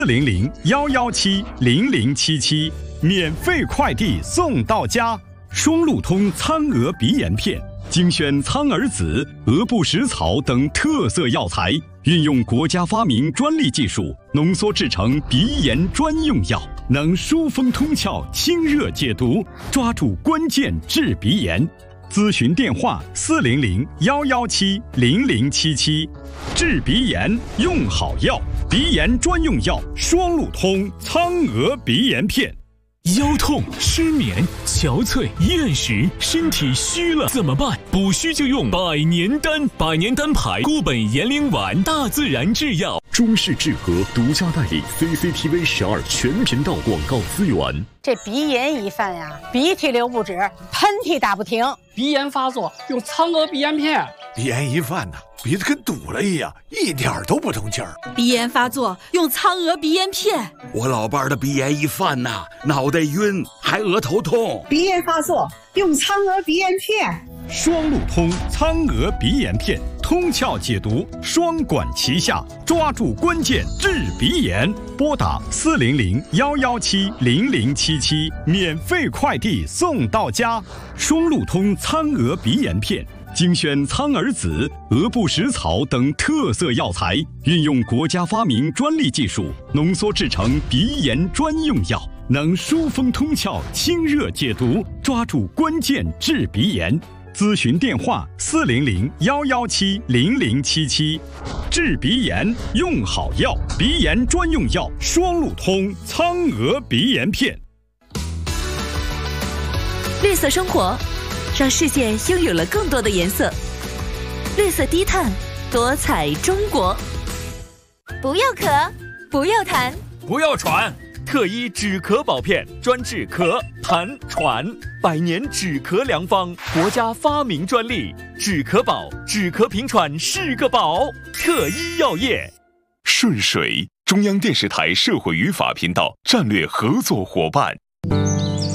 400-117-0077，免费快递送到家。双路通苍鹅鼻炎片，精选苍耳子、鹅不食草等特色药材，运用国家发明专利技术浓缩制成鼻炎专用药，能疏风通窍、清热解毒，抓住关键治鼻炎。咨询电话400-117-0077，治鼻炎用好药，鼻炎专用药双路通苍鹅鼻炎片。 腰痛、失眠、憔悴、厌食，身体虚了怎么办？补虚就用百年丹，百年丹牌固本延龄丸，大自然制药， 中式治和独家代理 CCTV 12全频道广告资源。 这鼻炎一犯呀，鼻涕流不止，喷嚏打不停。 鼻炎发作用苍鹅鼻炎片。 鼻炎一犯呢，鼻子跟堵了一样，一点都不通气儿。 鼻炎发作用苍鹅鼻炎片。 我老伴儿的鼻炎一犯呐，脑袋晕，还额头痛。 鼻炎发作用苍鹅鼻炎片。 双路通苍鹅鼻炎片，通窍解毒，双管齐下，抓住关键治鼻炎。拨打400-117-0077，免费快递送到家。双路通苍鹅鼻炎片，精选苍耳子、鹅不食草等特色药材，运用国家发明专利技术浓缩制成鼻炎专用药，能疏风通窍、清热解毒，抓住关键治鼻炎。咨询电话400-117-0077，治鼻炎用好药，鼻炎专用药双路通苍鹅鼻炎片。 绿色生活，让世界拥有了更多的颜色。绿色低碳，多彩中国。 不要咳，不要痰， 不要喘。特一止咳宝片，专治咳、痰、喘，百年止咳良方，国家发明专利。止咳宝，止咳平喘是个宝。特一药业。 顺水，中央电视台社会与法频道战略合作伙伴。